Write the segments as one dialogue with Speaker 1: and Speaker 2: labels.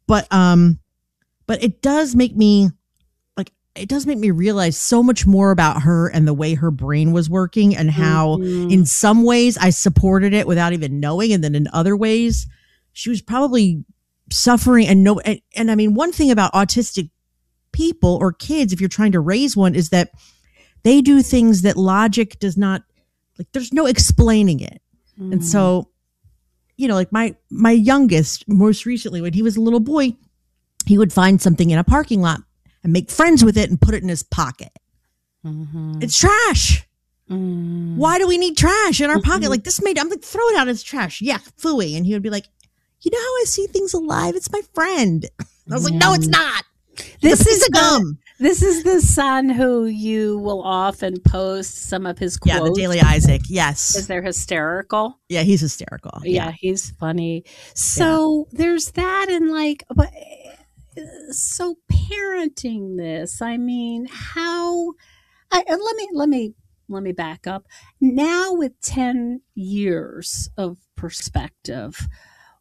Speaker 1: but it does make me realize so much more about her and the way her brain was working and how in some ways I supported it without even knowing. And then in other ways, she was probably suffering and I mean, one thing about autistic people or kids, if you're trying to raise one, is that they do things that logic does not, like, there's no explaining it. And so, you know, like my youngest, most recently, when he was a little boy, he would find something in a parking lot and make friends with it and put it in his pocket. It's trash. Why do we need trash in our pocket? Like, I'm like, throw it out as trash. Yeah, phooey. And he would be like, you know how I see things alive? It's my friend. I was like, no, it's not. This is a gum.
Speaker 2: This is the son who you will often post some of his quotes.
Speaker 1: Yeah, the Daily Isaac. Yes.
Speaker 2: Because they're hysterical.
Speaker 1: Yeah, he's hysterical.
Speaker 2: Yeah, he's funny. So there's that, and like, but so parenting this. I mean, how? Let me back up. Now with 10 years of perspective,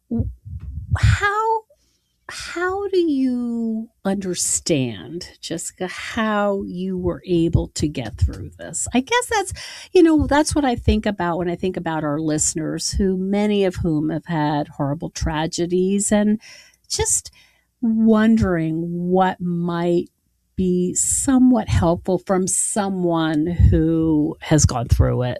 Speaker 2: how do you understand, Jessica, how you were able to get through this? I guess that's what I think about when I think about our listeners, who many of whom have had horrible tragedies, and just wondering what might be somewhat helpful from someone who has gone through it.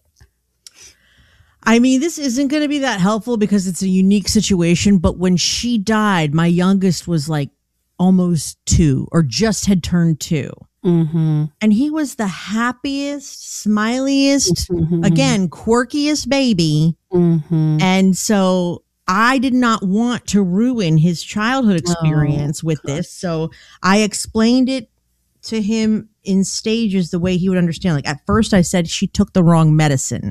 Speaker 1: I mean, this isn't going to be that helpful because it's a unique situation. But when she died, my youngest was like almost 2 or just had turned 2. And he was the happiest, smiliest, again, quirkiest baby. And so I did not want to ruin his childhood experience with this. So I explained it to him in stages the way he would understand. Like, at first I said she took the wrong medicine.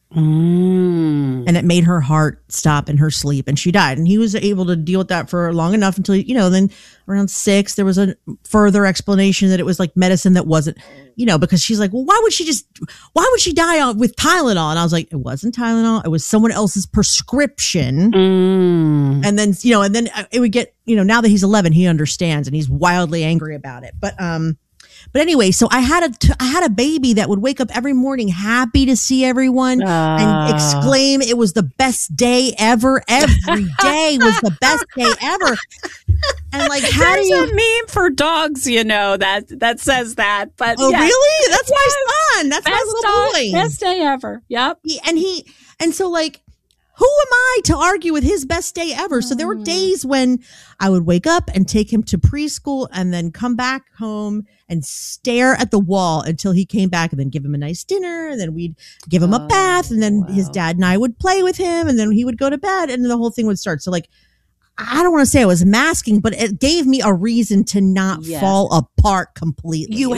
Speaker 1: And it made her heart stop in her sleep and she died. And he was able to deal with that for long enough until, you know, then around 6, there was a further explanation that it was like medicine that wasn't, you know, because she's like, well, why would she die with Tylenol? And I was like, it wasn't Tylenol. It was someone else's prescription. And then, you know, and then it would get, you know, now that he's 11, he understands and he's wildly angry about it. But anyway, so I had a baby that would wake up every morning happy to see everyone and exclaim it was the best day ever. Every day was the best day ever. And like, how
Speaker 2: There's
Speaker 1: do you
Speaker 2: a meme for dogs, you know, that says that. But
Speaker 1: really? That's my son. That's
Speaker 2: best
Speaker 1: my little boy.
Speaker 2: Best day ever. Yep.
Speaker 1: And so like, who am I to argue with his best day ever? So there were days when I would wake up and take him to preschool and then come back home and stare at the wall until he came back, and then give him a nice dinner. And then we'd give him a bath, and then his dad and I would play with him, and then he would go to bed, and the whole thing would start. So like, I don't want to say I was masking, but it gave me a reason to not fall apart completely.
Speaker 2: You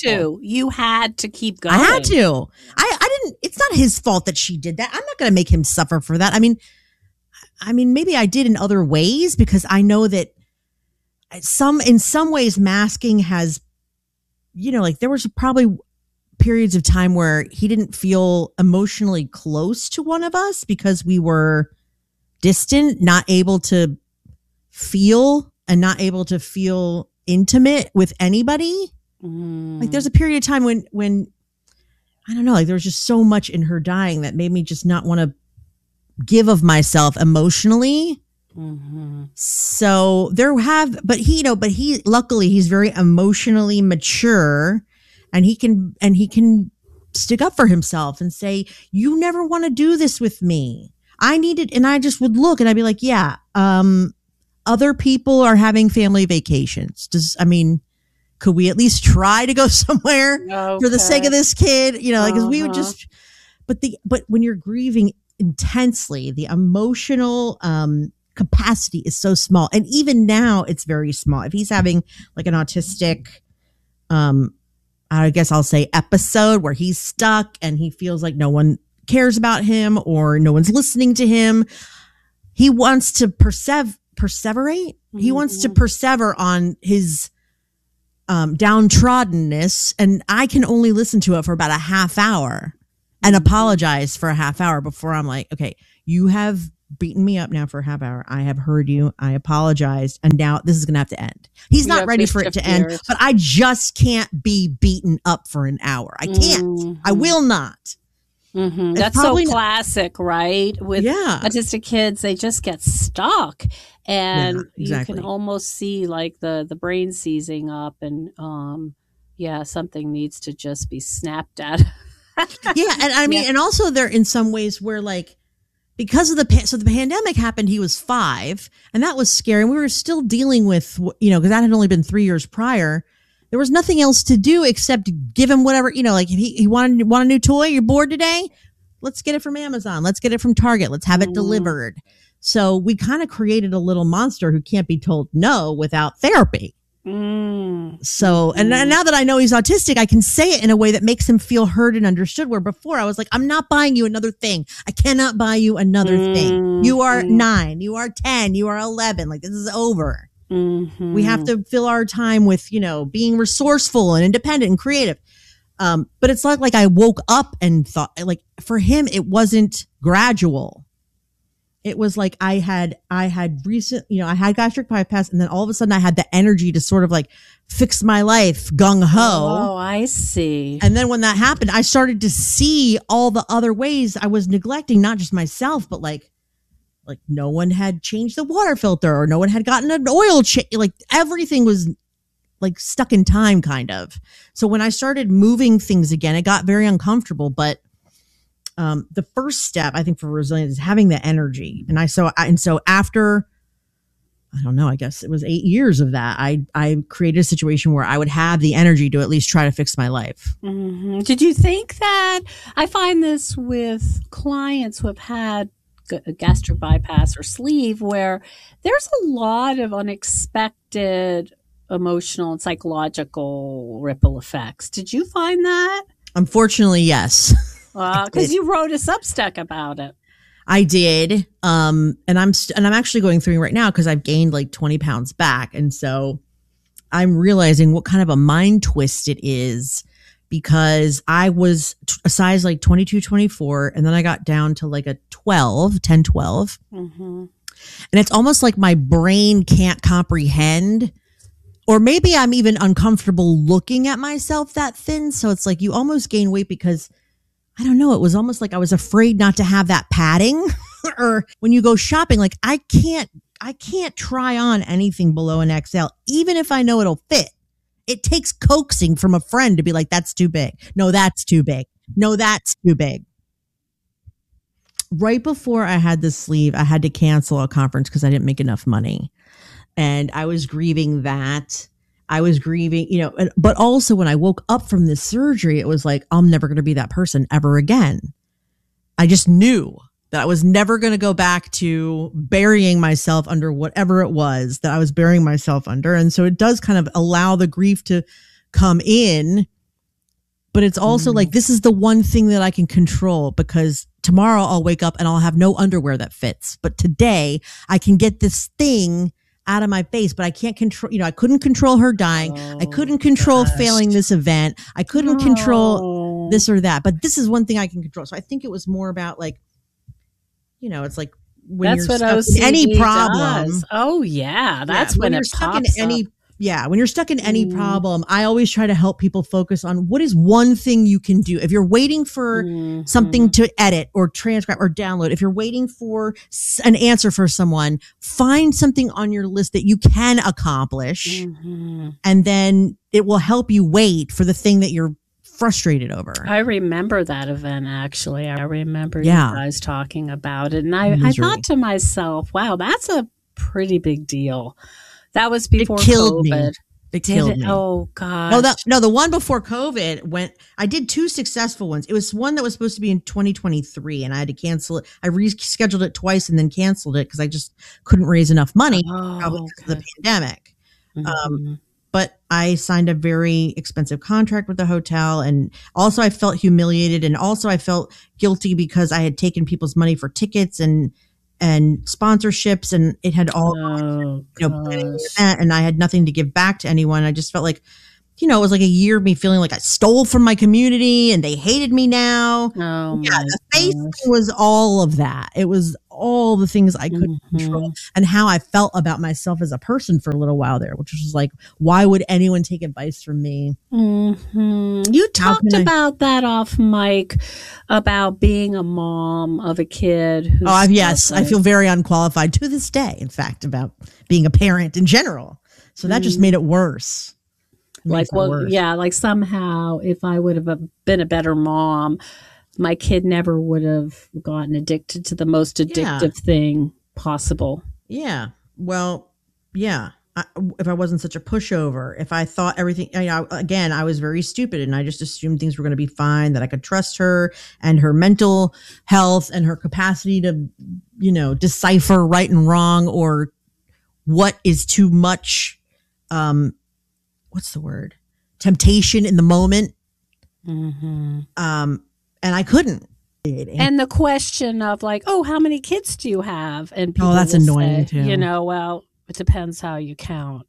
Speaker 2: had to keep going.
Speaker 1: I had to. I didn't, it's not his fault that she did that. I'm not going to make him suffer for that. I mean, maybe I did in other ways, because I know that in some ways masking has, you know, like there was probably periods of time where he didn't feel emotionally close to one of us because we were distant, not able to feel intimate with anybody. Like there's a period of time when I don't know, like there was just so much in her dying that made me just not want to give of myself emotionally. So but he luckily he's very emotionally mature, and he can stick up for himself and say, you never want to do this with me. I need it. And I just would look and I'd be like, yeah, other people are having family vacations. Could we at least try to go somewhere for the sake of this kid? You know, like, 'cause we would just, but when you're grieving intensely, the emotional, capacity is so small. And even now it's very small. If he's having like an autistic, I guess I'll say episode where he's stuck and he feels like no one cares about him or no one's listening to him, he wants to perseverate. He wants to persever on his downtroddenness, and I can only listen to it for about a half hour and apologize for a half hour before I'm like, okay, you have beaten me up now for a half hour. I have heard you. I apologized. And now this is going to have to end. He's not ready for it to end, but I just can't be beaten up for an hour. I can't. I will not.
Speaker 2: That's so classic, right? With autistic kids, they just get stuck, and you can almost see like the brain seizing up, and something needs to just be snapped at.
Speaker 1: And I mean, and also there in some ways where like because of the pandemic happened, he was 5, and that was scary. And we were still dealing with because that had only been 3 years prior. There was nothing else to do except give him whatever, like if he want a new toy, you're bored today? Let's get it from Amazon. Let's get it from Target. Let's have it delivered. So we kind of created a little monster who can't be told no without therapy. So, and now that I know he's autistic, I can say it in a way that makes him feel heard and understood, where before I was like, I'm not buying you another thing. I cannot buy you another thing. You are 9, you are 10, you are 11. Like, this is over. We have to fill our time with, being resourceful and independent and creative. But it's not like I woke up and thought, like, for him, it wasn't gradual. It was like I had recent, I had gastric bypass, and then all of a sudden I had the energy to sort of like fix my life gung ho.
Speaker 2: Oh, I see.
Speaker 1: And then when that happened, I started to see all the other ways I was neglecting, not just myself, but like no one had changed the water filter, or no one had gotten an oil change. Like everything was like stuck in time kind of. So when I started moving things again, it got very uncomfortable. But the first step, I think, for resilience is having the energy. And so after, I don't know, I guess it was 8 years of that, I created a situation where I would have the energy to at least try to fix my life.
Speaker 2: Did you think that, I find this with clients who have had gastric bypass or sleeve, where there's a lot of unexpected emotional and psychological ripple effects. Did you find that?
Speaker 1: Unfortunately, yes.
Speaker 2: Because you wrote a Substack about it.
Speaker 1: I did. And I'm actually going through right now because I've gained like 20 pounds back. And so I'm realizing what kind of a mind twist it is, because I was a size like 22, 24, and then I got down to like a 10, 12. And it's almost like my brain can't comprehend, or maybe I'm even uncomfortable looking at myself that thin. So it's like you almost gain weight because, I don't know, it was almost like I was afraid not to have that padding. Or when you go shopping, like I can't try on anything below an XL, even if I know it'll fit. It takes coaxing from a friend to be like, that's too big. No, that's too big. No, that's too big. Right before I had this sleeve, I had to cancel a conference because I didn't make enough money. And I was grieving that. I was grieving, but also when I woke up from this surgery, it was like, I'm never going to be that person ever again. I just knew that I was never going to go back to burying myself under whatever it was that I was burying myself under. And so it does kind of allow the grief to come in, but it's also like, this is the one thing that I can control, because tomorrow I'll wake up and I'll have no underwear that fits. But today I can get this thing out of my face, but I can't control, I couldn't control her dying. I couldn't control failing this event. I couldn't control this or that, but this is one thing I can control. So I think it was more about like, it's like when
Speaker 2: that's
Speaker 1: you're
Speaker 2: what
Speaker 1: stuck in any problem.
Speaker 2: Does. Oh yeah. That's when it pops up.
Speaker 1: Yeah. When you're stuck in any problem, I always try to help people focus on what is one thing you can do. If you're waiting for something to edit or transcribe or download, if you're waiting for an answer for someone, find something on your list that you can accomplish. And then it will help you wait for the thing that you're frustrated over.
Speaker 2: I remember that event, actually. I remember you guys talking about it. And I thought to myself, wow, that's a pretty big deal. That was before COVID.
Speaker 1: It killed me.
Speaker 2: Oh, gosh.
Speaker 1: No, the one before COVID I did 2 successful ones. It was one that was supposed to be in 2023, and I had to cancel it. I rescheduled it twice and then canceled it because I just couldn't raise enough money, probably because of the pandemic. But I signed a very expensive contract with the hotel. And also I felt humiliated. And also I felt guilty because I had taken people's money for tickets and sponsorships, and it had all, planning the event, and I had nothing to give back to anyone. I just felt like, it was like a year of me feeling like I stole from my community and they hated me now.
Speaker 2: Oh,
Speaker 1: yeah, the face was all of that. It was all the things I couldn't control, and how I felt about myself as a person for a little while there, which was like, why would anyone take advice from me?
Speaker 2: You talked about that off mic, about being a mom of a kid.
Speaker 1: Yes, I feel very unqualified to this day, in fact, about being a parent in general. So that just made it worse.
Speaker 2: Like somehow if I would have been a better mom, my kid never would have gotten addicted to the most addictive thing possible.
Speaker 1: Yeah. Well, yeah. If I wasn't such a pushover, if I thought everything, again, I was very stupid and I just assumed things were going to be fine, that I could trust her and her mental health and her capacity to, decipher right and wrong, or what is too much, what's the word? Temptation in the moment. And I couldn't.
Speaker 2: And the question of like, how many kids do you have? And people
Speaker 1: that's annoying too.
Speaker 2: Well, it depends how you count.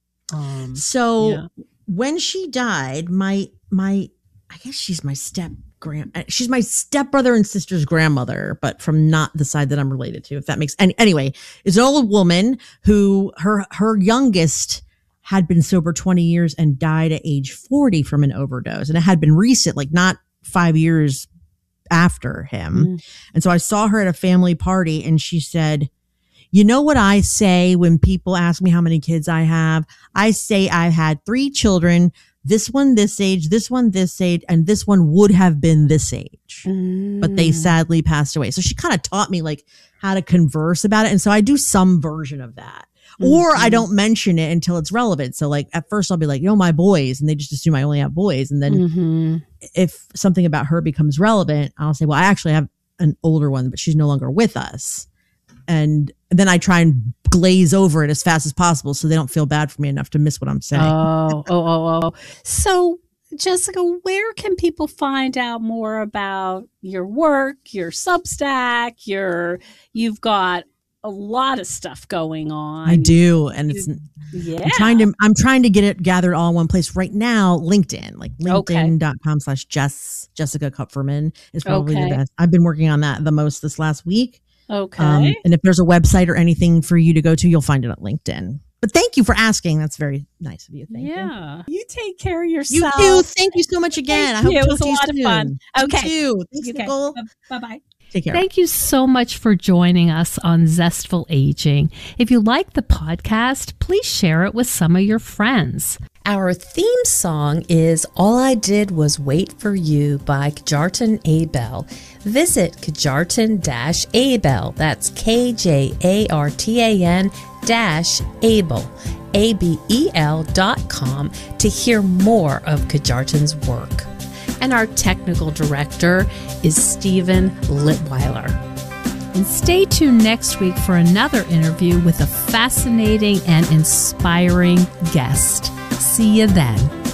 Speaker 1: When she died, my I guess she's my she's my stepbrother and sister's grandmother, but from not the side that I'm related to, if that makes anyway, is an old woman who her youngest had been sober 20 years and died at age 40 from an overdose. And it had been recent, like not 5 years after him. And so I saw her at a family party and she said, you know what I say when people ask me how many kids I have? I say I've had 3 children, this one this age, this one this age, and this one would have been this age. But they sadly passed away. So she kind of taught me like how to converse about it. And so I do some version of that. Or I don't mention it until it's relevant. So like at first I'll be like, my boys, and they just assume I only have boys. And then if something about her becomes relevant, I'll say, well, I actually have an older one, but she's no longer with us. And then I try and glaze over it as fast as possible so they don't feel bad for me enough to miss what I'm saying.
Speaker 2: So Jessica, where can people find out more about your work, your Substack, you've got a lot of stuff going on.
Speaker 1: I do. And I'm trying to get it gathered all in one place right now. LinkedIn, like linkedin.com/Jessica Kupferman is probably the best. I've been working on that the most this last week.
Speaker 2: Okay.
Speaker 1: And if there's a website or anything for you to go to, you'll find it at LinkedIn. But thank you for asking. That's very nice of you. Thank you.
Speaker 2: You take care of yourself.
Speaker 1: You too. Thank you so much again. I hope
Speaker 2: it was a lot of fun. Okay.
Speaker 1: You too. Thanks, Nicole.
Speaker 2: Bye-bye.
Speaker 1: Take care.
Speaker 3: Thank you so much for joining us on Zestful Aging. If you like the podcast, please share it with some of your friends.
Speaker 4: Our theme song is All I Did Was Wait for You by Kjartan Abel. Visit Kjartan-Abel, that's KJARTAN-Abel, ABEL.com to hear more of Kjartan's work.
Speaker 3: And our technical director is Stephen Litweiler. And stay tuned next week for another interview with a fascinating and inspiring guest. See you then.